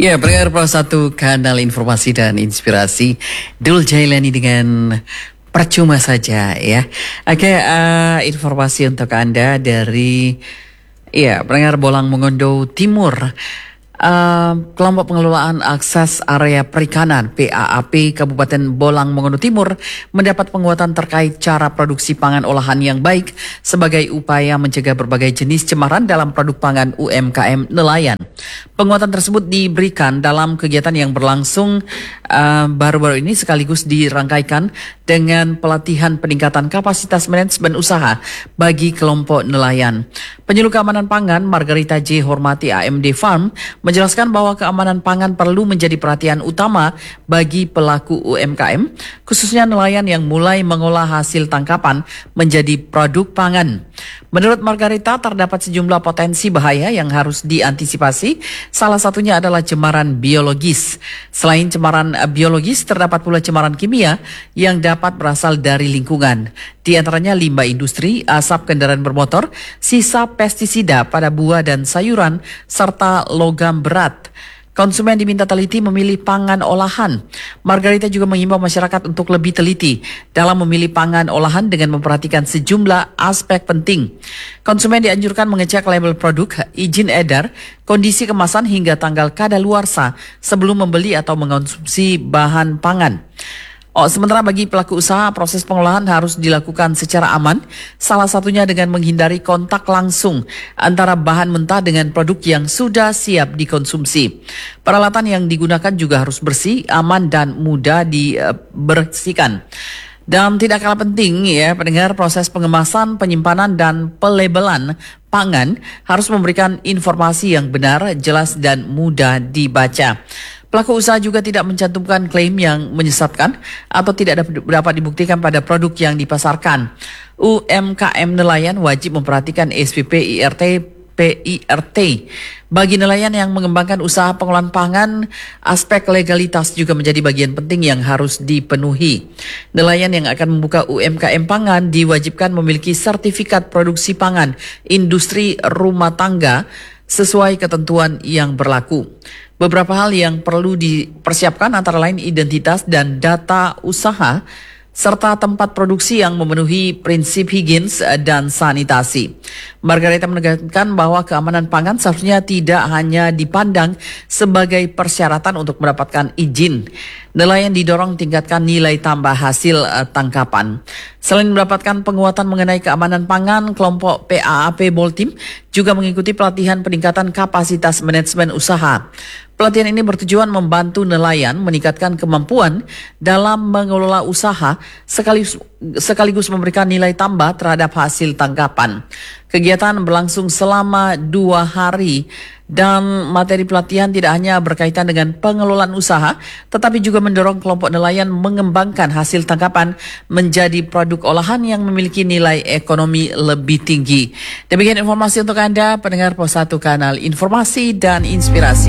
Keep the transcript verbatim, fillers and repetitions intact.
Ya, pendengar Pro satu kanal informasi dan inspirasi Dul Jailani dengan percuma saja ya. Oke, uh, informasi untuk Anda dari ya pendengar Bolang Mongondo Timur. Uh, kelompok pengelolaan akses area perikanan P A A P Kabupaten Bolang Mongondo Timur mendapat penguatan terkait cara produksi pangan olahan yang baik sebagai upaya mencegah berbagai jenis cemaran dalam produk pangan U M K M nelayan. Penguatan tersebut diberikan dalam kegiatan yang berlangsung uh, baru-baru ini sekaligus dirangkaikan dengan pelatihan peningkatan kapasitas manajemen usaha bagi kelompok nelayan. Penyuluh Keamanan Pangan Margarita J. Hormati A M D Farm menjelaskan bahwa keamanan pangan perlu menjadi perhatian utama bagi pelaku U M K M, khususnya nelayan yang mulai mengolah hasil tangkapan menjadi produk pangan. Menurut Margarita, terdapat sejumlah potensi bahaya yang harus diantisipasi, salah satunya adalah cemaran biologis. Selain cemaran biologis, terdapat pula cemaran kimia yang dapat berasal dari lingkungan. Di antaranya limbah industri, asap kendaraan bermotor, sisa pestisida pada buah dan sayuran, serta logam berat. Konsumen diminta teliti memilih pangan olahan. Margarita juga mengimbau masyarakat untuk lebih teliti dalam memilih pangan olahan dengan memperhatikan sejumlah aspek penting. Konsumen dianjurkan mengecek label produk, izin edar, kondisi kemasan hingga tanggal kadaluarsa sebelum membeli atau mengonsumsi bahan pangan. Oh, sementara bagi pelaku usaha, proses pengolahan harus dilakukan secara aman, salah satunya dengan menghindari kontak langsung antara bahan mentah dengan produk yang sudah siap dikonsumsi. Peralatan yang digunakan juga harus bersih, aman, dan mudah dibersihkan. Dan tidak kalah penting ya, pendengar, proses pengemasan, penyimpanan, dan pelabelan pangan harus memberikan informasi yang benar, jelas, dan mudah dibaca. Pelaku usaha juga tidak mencantumkan klaim yang menyesatkan atau tidak dapat dibuktikan pada produk yang dipasarkan. U M K M nelayan wajib memperhatikan S P P I R T P I R T. Bagi nelayan yang mengembangkan usaha pengolahan pangan, aspek legalitas juga menjadi bagian penting yang harus dipenuhi. Nelayan yang akan membuka U M K M pangan diwajibkan memiliki sertifikat produksi pangan industri rumah tangga sesuai ketentuan yang berlaku. Beberapa hal yang perlu dipersiapkan antara lain identitas dan data usaha, serta tempat produksi yang memenuhi prinsip higienis dan sanitasi. Margarita menegaskan bahwa keamanan pangan seharusnya tidak hanya dipandang sebagai persyaratan untuk mendapatkan izin. Nelayan didorong tingkatkan nilai tambah hasil uh, tangkapan. Selain mendapatkan penguatan mengenai keamanan pangan, kelompok P A A P Boltim juga mengikuti pelatihan peningkatan kapasitas manajemen usaha. Pelatihan ini bertujuan membantu nelayan meningkatkan kemampuan dalam mengelola usaha sekaligus, sekaligus memberikan nilai tambah terhadap hasil tangkapan. Kegiatan berlangsung selama dua hari dan materi pelatihan tidak hanya berkaitan dengan pengelolaan usaha, tetapi juga mendorong kelompok nelayan mengembangkan hasil tangkapan menjadi produk olahan yang memiliki nilai ekonomi lebih tinggi. Demikian informasi untuk Anda, pendengar Pos satu Kanal Informasi dan Inspirasi.